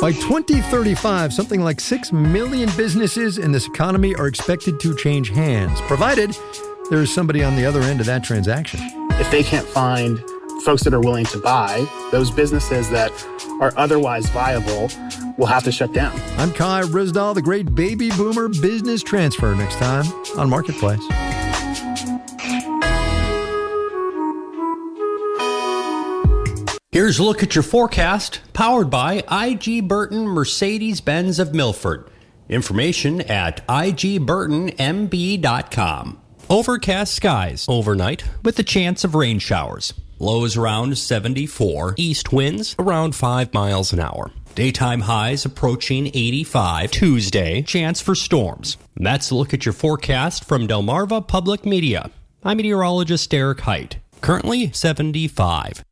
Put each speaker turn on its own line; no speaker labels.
By 2035, something like 6 million businesses in this economy are expected to change hands, provided there is somebody on the other end of that transaction.
If they can't find folks that are willing to buy, those businesses that are otherwise viable will have to shut down.
I'm Kai Ryssdal, the great baby boomer business transfer, next time on Marketplace.
Here's a look at your forecast, powered by IG Burton Mercedes-Benz of Milford. Information at igburtonmb.com. Overcast skies overnight with a chance of rain showers. Lows around 74. East winds around 5 miles an hour. Daytime highs approaching 85. Tuesday, chance for storms. That's a look at your forecast from Delmarva Public Media. I'm meteorologist Derek Height. Currently 75.